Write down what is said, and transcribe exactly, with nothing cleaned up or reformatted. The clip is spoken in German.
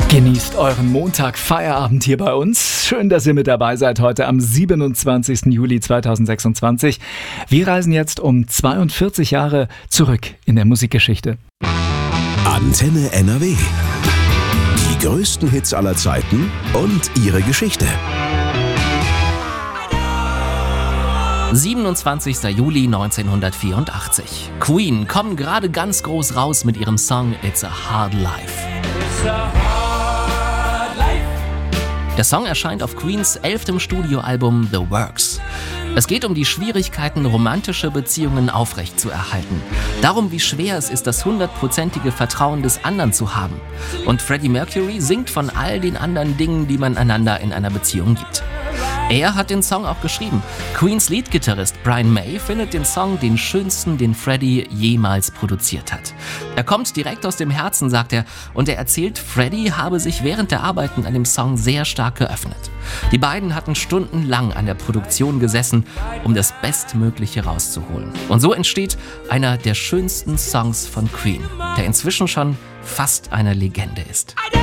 Genießt euren Montag Feierabend hier bei uns. Schön, dass ihr mit dabei seid heute am siebenundzwanzigsten Juli zweitausendsechsundzwanzig. Wir reisen jetzt um zweiundvierzig Jahre zurück in der Musikgeschichte. Antenne N R W. Die größten Hits aller Zeiten und ihre Geschichte. siebenundzwanzigster Juli neunzehnhundertvierundachtzig. Queen kommen gerade ganz groß raus mit ihrem Song It's a Hard Life. Der Song erscheint auf Queens elftem Studioalbum The Works. Es geht um die Schwierigkeiten, romantische Beziehungen aufrechtzuerhalten. Darum, wie schwer es ist, das hundertprozentige Vertrauen des anderen zu haben. Und Freddie Mercury singt von all den anderen Dingen, die man einander in einer Beziehung gibt. Er hat den Song auch geschrieben. Queens Leadgitarrist Brian May findet den Song den schönsten, den Freddie jemals produziert hat. Er kommt direkt aus dem Herzen, sagt er, und er erzählt, Freddie habe sich während der Arbeiten an dem Song sehr stark geöffnet. Die beiden hatten stundenlang an der Produktion gesessen, um das Bestmögliche rauszuholen. Und so entsteht einer der schönsten Songs von Queen, der inzwischen schon fast eine Legende ist.